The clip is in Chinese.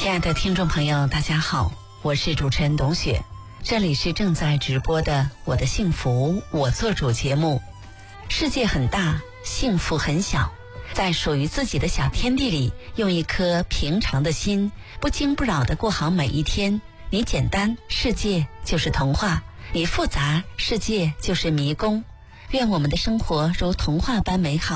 亲爱的听众朋友，大家好，我是主持人董雪，这里是正在直播的我的幸福我做主节目。世界很大，幸福很小，在属于自己的小天地里，用一颗平常的心，不惊不扰地过好每一天。你简单，世界就是童话；你复杂，世界就是迷宫。愿我们的生活如童话般美好。